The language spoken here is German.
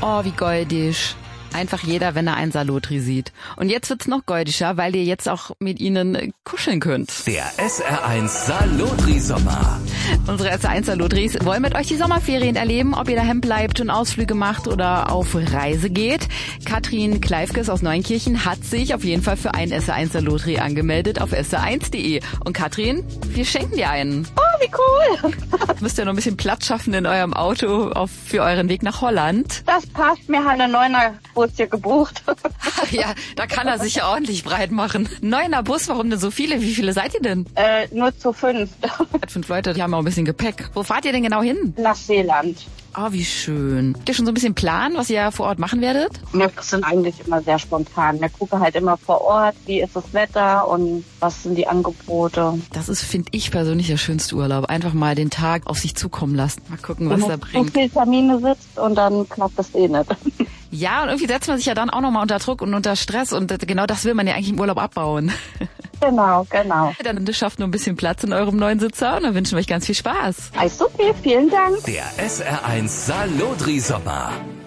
Oh, wie goldig. Einfach jeder, wenn er einen Salotri sieht. Und jetzt wird's noch goldischer, weil ihr jetzt auch mit ihnen kuscheln könnt. Der SR1 Salotri-Sommer. Unsere SR1 Salotris wollen mit euch die Sommerferien erleben, ob ihr daheim bleibt und Ausflüge macht oder auf Reise geht. Katrin Kleifkes aus Neunkirchen hat sich auf jeden Fall für einen SR1 Salotri angemeldet auf sr1.de. Und Katrin, wir schenken dir einen. Oh, wie cool. Müsst ihr noch ein bisschen Platz schaffen in eurem Auto für euren Weg nach Holland. Das passt, mir hat eine 9er Bus hier gebucht. Ja, da kann er sich ja ordentlich breit machen. 9er Bus, warum denn so viele? Wie viele seid ihr denn? Nur zu 5. 5 Leute, die haben auch ein bisschen Gepäck. Wo fahrt ihr denn genau hin? Nach Seeland. Oh, wie schön. Habt ihr schon so ein bisschen Plan, was ihr vor Ort machen werdet? Wir sind eigentlich immer sehr spontan. Wir gucken halt immer vor Ort, wie ist das Wetter und was sind die Angebote. Das ist, finde ich persönlich, der schönste Urlaub. Einfach mal den Tag auf sich zukommen lassen. Mal gucken, was er bringt. So viele Termine sitzt und dann klappt das eh nicht. Ja, und irgendwie setzt man sich ja dann auch nochmal unter Druck und unter Stress. Und genau das will man ja eigentlich im Urlaub abbauen. Genau. Dann schafft nur ein bisschen Platz in eurem neuen Sitzer und dann wünschen wir euch ganz viel Spaß. Also, vielen Dank. Der SR1 Salotri-Sommer.